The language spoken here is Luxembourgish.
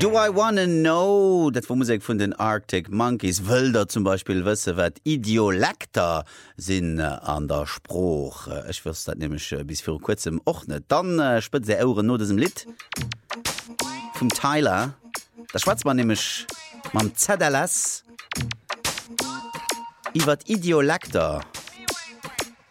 Do I wanna know, dat war Musik vun den Arctic Monkeys, wëlder zum Beispiel wësse wat Idiolekter sinn an der Spruch. Ich wirst dat nämlich bis für kurzem ochnet. Dann spëtt se eure no diesem Lied vom Tyler. Der Schwarzmann nämlich mam ZLS iwwer Idiolekter.